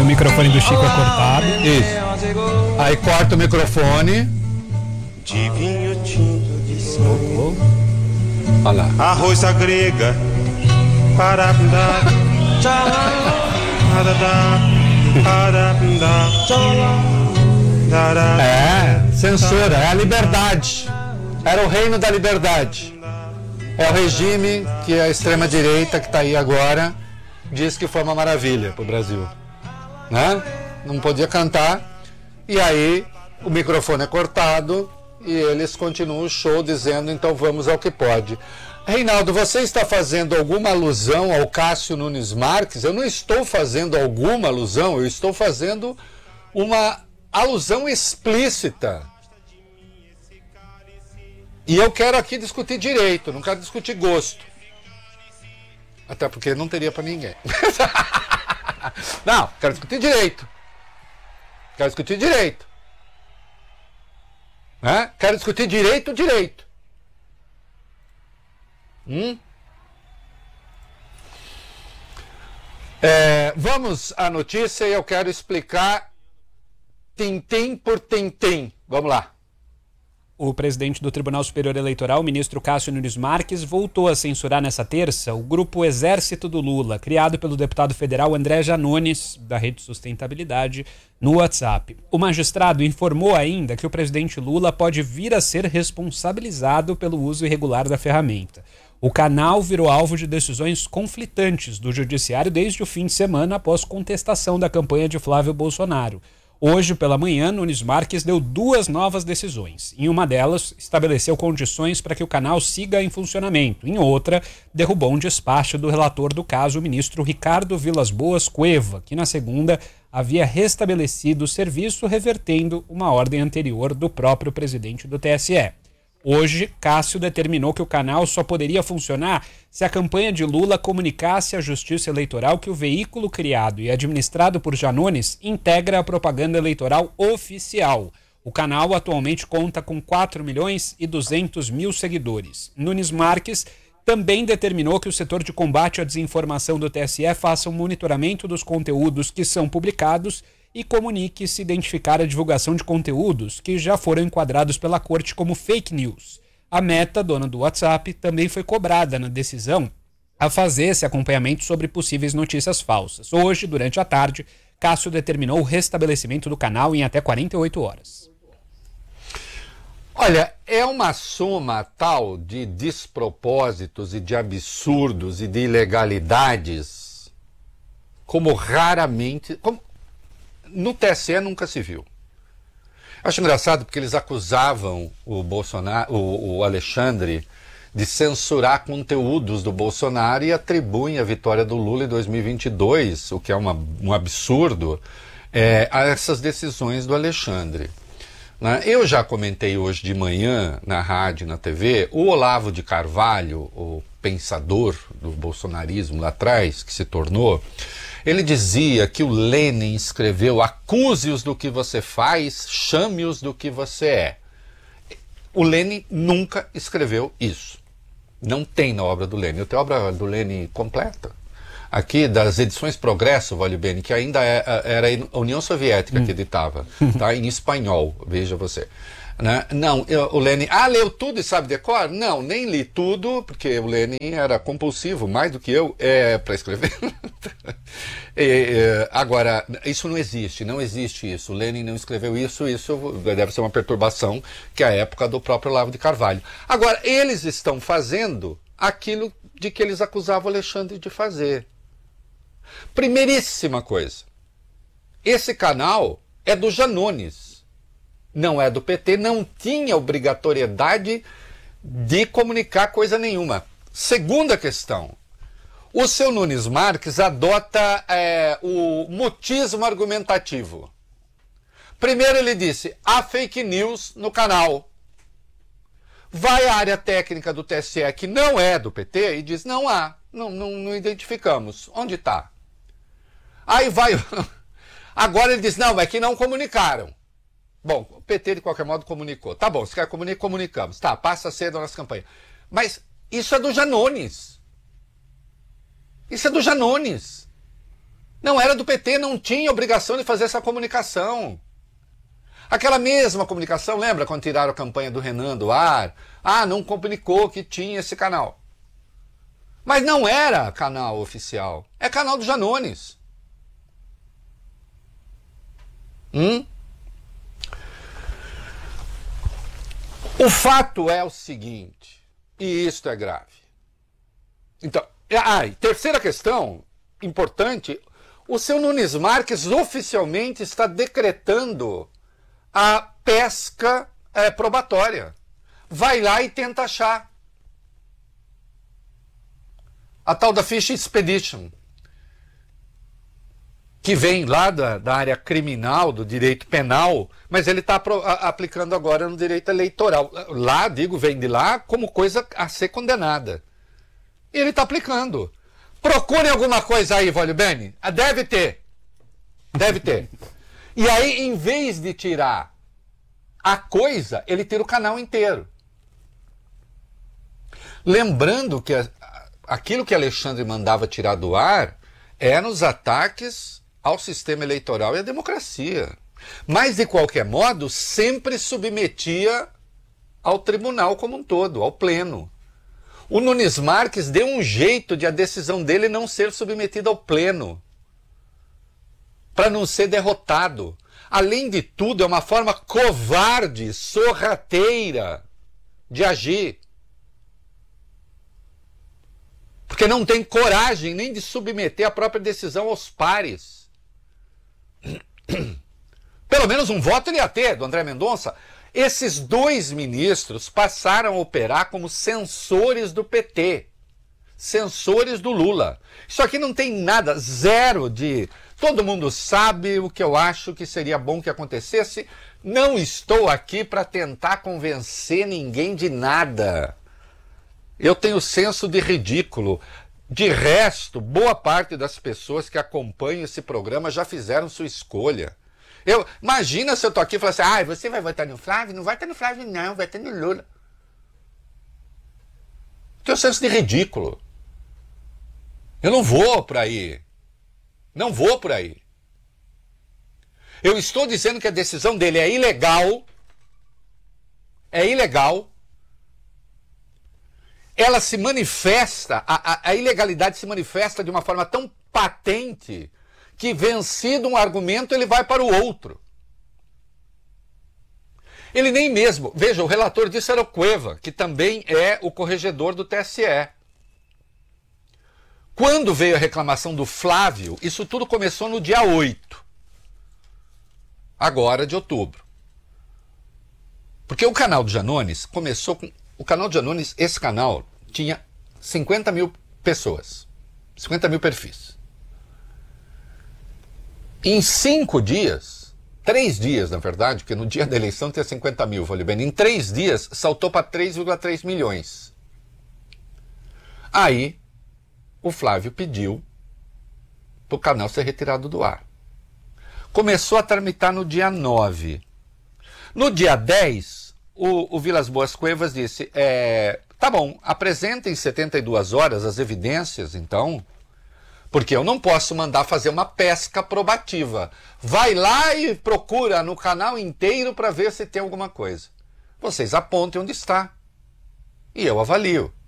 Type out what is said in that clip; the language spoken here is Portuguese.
o microfone do Chico é cortado. Isso. Aí corta o microfone. De vinho tinto de sangue. Olha lá. Arroz à grega. Parabindá. Censura, é a liberdade. Era o reino da liberdade. É o regime que a extrema-direita, que está aí agora, diz que foi uma maravilha para o Brasil. Né? Não podia cantar, e aí o microfone é cortado e eles continuam o show dizendo, então vamos ao que pode. Reinaldo, você está fazendo alguma alusão ao Cássio Nunes Marques? Eu não estou fazendo alguma alusão, eu estou fazendo uma alusão explícita. E eu quero aqui discutir direito, não quero discutir gosto. Até porque não teria para ninguém. Não, quero discutir direito. Quero discutir direito. Quero discutir direito. Vamos à notícia e eu quero explicar tintim por tintim. Vamos lá. O presidente do Tribunal Superior Eleitoral, o ministro Cássio Nunes Marques, voltou a censurar nessa terça o grupo Exército do Lula, criado pelo deputado federal André Janones, da Rede Sustentabilidade, no WhatsApp. O magistrado informou ainda que o presidente Lula pode vir a ser responsabilizado pelo uso irregular da ferramenta. O canal virou alvo de decisões conflitantes do judiciário desde o fim de semana após contestação da campanha de Flávio Bolsonaro. Hoje, pela manhã, Nunes Marques deu 2 novas decisões. Em uma delas, estabeleceu condições para que o canal siga em funcionamento. Em outra, derrubou um despacho do relator do caso, o ministro Ricardo Vilas Boas Cueva, que na segunda havia restabelecido o serviço, revertendo uma ordem anterior do próprio presidente do TSE. Hoje, Cássio determinou que o canal só poderia funcionar se a campanha de Lula comunicasse à Justiça Eleitoral que o veículo criado e administrado por Janones integra a propaganda eleitoral oficial. O canal atualmente conta com 4.200.000 seguidores. Nunes Marques também determinou que o setor de combate à desinformação do TSE faça um monitoramento dos conteúdos que são publicados e comunique se identificar a divulgação de conteúdos que já foram enquadrados pela corte como fake news. A Meta, dona do WhatsApp, também foi cobrada na decisão a fazer esse acompanhamento sobre possíveis notícias falsas. Hoje, durante a tarde, Cássio determinou o restabelecimento do canal em até 48 horas. Olha, é uma soma tal de despropósitos e de absurdos e de ilegalidades como raramente... No TSE nunca se viu. Acho engraçado porque eles acusavam o Bolsonaro, o Alexandre, de censurar conteúdos do Bolsonaro e atribuem a vitória do Lula em 2022, o que é um absurdo, a essas decisões do Alexandre. Eu já comentei hoje de manhã, na rádio e na TV, o Olavo de Carvalho, o pensador do bolsonarismo lá atrás, que se tornou... Ele dizia que o Lênin escreveu: acuse-os do que você faz, chame-os do que você é. O Lênin nunca escreveu isso. Não tem na obra do Lênin. Eu tenho a obra do Lênin completa. Aqui, das edições Progresso, vale bem, que ainda era a União Soviética que editava, tá? Em espanhol, veja você. Né? Não, o Lênin... leu tudo e sabe decor? Não, nem li tudo, porque o Lênin era compulsivo, mais do que eu, para escrever. Agora, isso não existe isso. O Lênin não escreveu isso deve ser uma perturbação, que é a época do próprio Olavo de Carvalho. Agora, eles estão fazendo aquilo de que eles acusavam o Alexandre de fazer. Primeiríssima coisa, esse canal é do Janones. Não é do PT, não tinha obrigatoriedade de comunicar coisa nenhuma. Segunda questão, o seu Nunes Marques adota o mutismo argumentativo. Primeiro ele disse, há fake news no canal. Vai à área técnica do TSE, que não é do PT, e diz, não há, não identificamos. Onde está? Aí vai... Agora ele diz, não, é que não comunicaram. Bom, o PT de qualquer modo comunicou. Tá bom, se quer comunicar, comunicamos. Tá, passa a ser da nossa campanha. Mas isso é do Janones. Isso é do Janones. Não era do PT, não tinha obrigação de fazer essa comunicação. Aquela mesma comunicação, lembra quando tiraram a campanha do Renan do ar? Ah, não comunicou que tinha esse canal. Mas não era canal oficial, é canal do Janones. O fato é o seguinte, e isto é grave. Então, e terceira questão importante, o seu Nunes Marques oficialmente está decretando a pesca probatória. Vai lá e tenta achar. A tal da Fish Expedition, que vem lá da área criminal, do direito penal, mas ele está aplicando agora no direito eleitoral. Lá, vem de lá como coisa a ser condenada. E ele está aplicando. Procure alguma coisa aí, Vólio Bene. Deve ter. Deve ter. E aí, em vez de tirar a coisa, ele tira o canal inteiro. Lembrando que aquilo que Alexandre mandava tirar do ar eram os ataques ao sistema eleitoral e à democracia. Mas, de qualquer modo, sempre submetia ao tribunal como um todo, ao pleno. O Nunes Marques deu um jeito de a decisão dele não ser submetida ao pleno, para não ser derrotado. Além de tudo, é uma forma covarde, sorrateira de agir. Porque não tem coragem nem de submeter a própria decisão aos pares. Pelo menos um voto ele ia ter, do André Mendonça. Esses dois ministros passaram a operar como censores do PT, censores do Lula. Isso aqui não tem nada, zero de... Todo mundo sabe o que eu acho que seria bom que acontecesse. Não estou aqui para tentar convencer ninguém de nada. Eu tenho senso de ridículo. De resto, boa parte das pessoas que acompanham esse programa já fizeram sua escolha. Imagina se eu estou aqui e falar assim, você vai votar no Flávio? Não vai votar no Flávio não, vai votar no Lula. Tenho senso de ridículo. Eu não vou por aí. Não vou por aí. Eu estou dizendo que a decisão dele é ilegal. É ilegal. Ela se manifesta, a ilegalidade se manifesta de uma forma tão patente que, vencido um argumento, ele vai para o outro. Ele nem mesmo... Veja, o relator disso era o Cueva, que também é o corregedor do TSE. Quando veio a reclamação do Flávio, isso tudo começou no dia 8, agora de outubro. Porque o canal do Janones começou com... O canal do Janones, esse canal, tinha 50 mil pessoas, 50 mil perfis. Em 5 dias, 3 dias na verdade, porque no dia da eleição tinha 50 mil, falei bem, em 3 dias saltou para 3,3 milhões. Aí, o Flávio pediu para o canal ser retirado do ar. Começou a tramitar no dia 9. No dia 10, o Vilas Boas Cuevas disse, tá bom, apresentem em 72 horas as evidências, então, porque eu não posso mandar fazer uma pesca probativa. Vai lá e procura no canal inteiro para ver se tem alguma coisa. Vocês apontem onde está. E eu avalio.